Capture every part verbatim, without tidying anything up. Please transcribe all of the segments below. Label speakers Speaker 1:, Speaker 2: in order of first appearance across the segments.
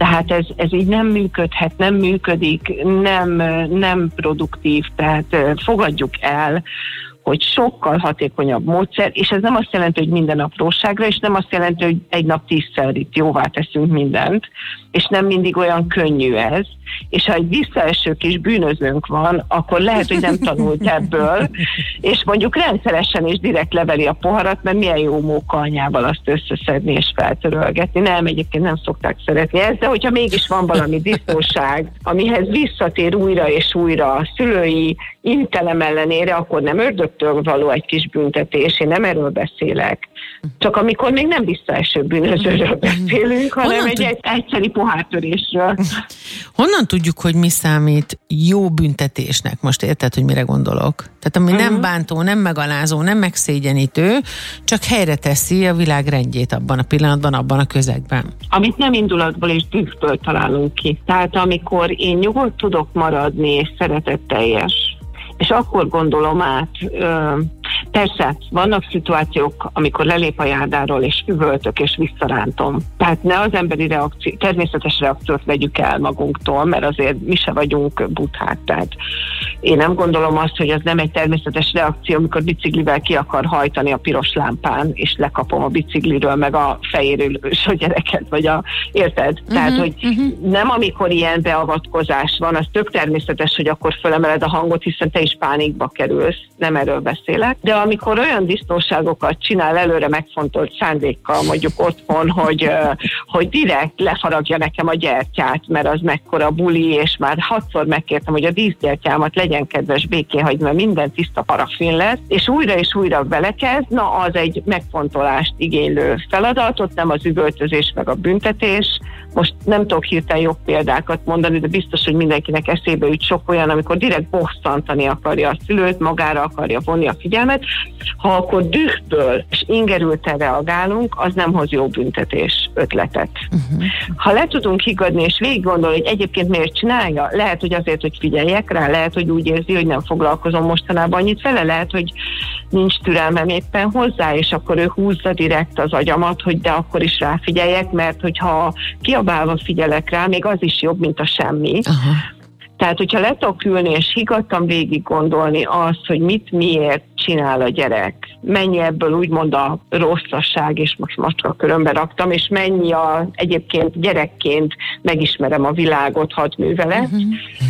Speaker 1: Tehát ez, ez így nem működhet, nem működik, nem, nem produktív, tehát fogadjuk el, hogy sokkal hatékonyabb módszer, és ez nem azt jelenti, hogy minden apróságra, és nem azt jelenti, hogy egy nap tízszer itt jóvá teszünk mindent, és nem mindig olyan könnyű ez, és ha egy visszaeső kis bűnözőnk van, akkor lehet, hogy nem tanult ebből, és mondjuk rendszeresen és direkt leveri a poharat, mert milyen jó móka anyával azt összeszedni és feltörölgetni. Nem, egyébként nem szokták szeretni ezt, de hogyha mégis van valami disznóság, amihez visszatér újra és újra a szülői intelem ellenére, akkor nem ördögtől való egy kis büntetés, én nem erről beszélek. Csak amikor még nem visszaeső bűnözőről beszélünk, hanem honnan egy tud... egyszeri pohártörésről.
Speaker 2: Honnan tudjuk, hogy mi számít jó büntetésnek? Most érted, hogy mire gondolok? Tehát ami uh-huh. nem bántó, nem megalázó, nem megszégyenítő, csak helyre teszi a világ rendjét abban a pillanatban, abban a közegben. Amit
Speaker 1: nem indulatból és dühből találunk ki. Tehát amikor én nyugodt tudok maradni és szeretetteljes, és akkor gondolom át, ö, persze, vannak szituációk, amikor lelép a járdáról, és üvöltök, és visszarántom. Tehát ne az emberi reakció, természetes reakciót vegyük el magunktól, mert azért mi se vagyunk buthák. Tehát én nem gondolom azt, hogy az nem egy természetes reakció, amikor biciklivel ki akar hajtani a piros lámpán, és lekapom a bicikliről, meg a fejéről a gyereket, vagy a, érted? Uh-huh, Tehát, hogy uh-huh. nem amikor ilyen beavatkozás van, az tök természetes, hogy akkor fölemeled a hangot, hiszen te is pánikba kerülsz, nem erről beszélek, de amikor olyan disznóságokat csinál előre megfontolt szándékkal, mondjuk otthon, hogy, hogy direkt lefaragja nekem a gyertyát, mert az mekkora buli, és már hatszor megkértem, hogy a díszgyertyámat legyen kedves békén hagyni, mert minden tiszta parafin lesz, és újra és újra belekezd, na az egy megfontolást igénylő feladatot, nem az üvöltözés meg a büntetés. Most nem tudok hirtelen jobb példákat mondani, de biztos, hogy mindenkinek eszébe jut sok olyan, amikor direkt bosszantani akarja a szülőt, magára akarja vonni a figyelmet. Ha akkor dühből és ingerülten reagálunk, az nem hoz jó büntetés ötletet. Uh-huh. Ha le tudunk higgadni és végig gondolni, hogy egyébként miért csinálja, lehet, hogy azért, hogy figyeljek rá, lehet, hogy úgy érzi, hogy nem foglalkozom mostanában annyit vele, lehet, hogy nincs türelmem éppen hozzá, és akkor ő húzza direkt az agyamat, hogy de akkor is ráfigyeljek, mert hogyha kiabálva figyelek rá, még az is jobb, mint a semmi. Uh-huh. Tehát, hogyha le tudok ülni, és higgadtan végig gondolni azt, hogy mit, miért csinál a gyerek, mennyi ebből úgymond a rosszasság, és most macska körömbe raktam, és mennyi a, egyébként gyerekként megismerem a világot, hadd művelet, uh-huh.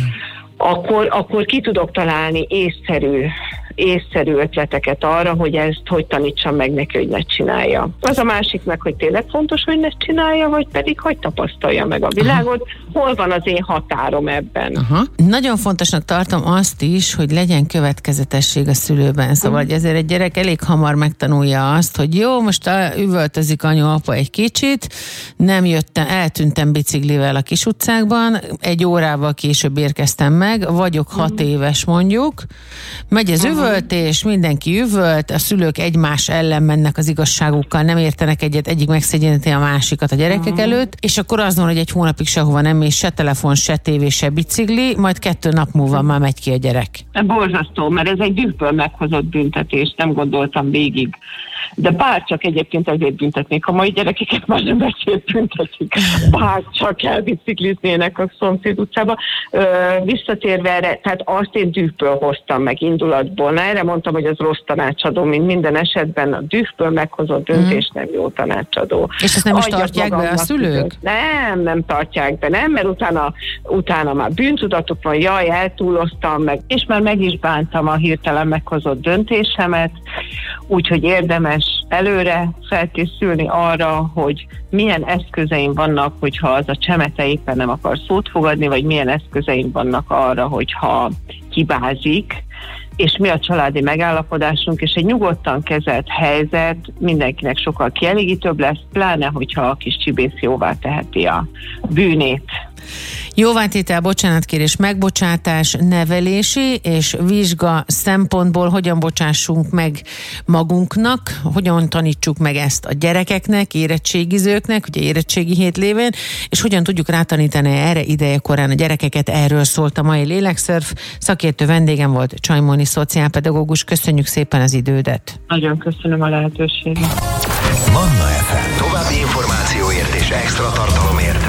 Speaker 1: akkor, akkor ki tudok találni észszerű észszerű ötleteket arra, hogy ezt hogy tanítsam meg neki, hogy ne csinálja. Az a másik meg, hogy tényleg fontos, hogy ne csinálja, vagy pedig hogy tapasztalja meg a világot. Aha. Hol van az én határom ebben?
Speaker 2: Aha. Nagyon fontosnak tartom azt is, hogy legyen következetesség a szülőben. Szóval, uh-huh. hogy ezért egy gyerek elég hamar megtanulja azt, hogy jó, most üvöltözik anyu, apa egy kicsit, nem jöttem, eltűntem biciklivel a kis utcákban, egy órával később érkeztem meg, vagyok hat uh-huh. éves mondjuk, megy az uh-huh. üvöltés, mindenki üvölt, a szülők egymás ellen mennek az igazságukkal, nem értenek egyet, egyik megszégyeníti a másikat a gyerekek uh-huh. előtt, és akkor az van, hogy egy hónapig sehova nem mész, se telefon, se tévé, se bicikli, majd kettő nap múlva már megy ki a gyerek.
Speaker 1: Borzasztó, mert ez egy dühből meghozott büntetés, nem gondoltam végig. De bárcsak egyébként ezért büntetnék, ha mai gyerekeket már nem beszélt büntetik, bárcsak elbicikliznének a szomszéd utcába. Ö, visszatérve erre, tehát azt én dühből hoztam meg indulatból. Na, erre mondtam, hogy az rossz tanácsadó, mint minden esetben a dühből meghozott döntés nem jó tanácsadó.
Speaker 2: És ezt nem is tartják be a szülők?
Speaker 1: Nem, nem tartják be, nem, mert utána, utána már bűntudatuk van, jaj, eltúloztam meg, és már meg is bántam a hirtelen meghozott döntésemet, úgyhogy érdemes előre felkészülni arra, hogy milyen eszközeim vannak, hogyha az a csemete éppen nem akar szót fogadni, vagy milyen eszközeim vannak arra, hogyha hibázik, és mi a családi megállapodásunk, és egy nyugodtan kezelt helyzet mindenkinek sokkal kielégítőbb lesz, pláne, hogyha a kis csibész jóvá teheti a bűnét.
Speaker 2: Jóvátétel, bocsánatkérés, megbocsátás, nevelési és vizsga szempontból hogyan bocsássunk meg magunknak, hogyan tanítsuk meg ezt a gyerekeknek, érettségizőknek, ugye érettségi hét lévén, és hogyan tudjuk rátanítani erre idejekorán a gyerekeket. Erről szólt a mai Lélekszörf. Szakértő vendégem volt Csaimoni szociálpedagógus. Köszönjük szépen az idődet.
Speaker 1: Nagyon köszönöm a lehetőséget.
Speaker 3: Manna ef em. További információért és extra tartalomért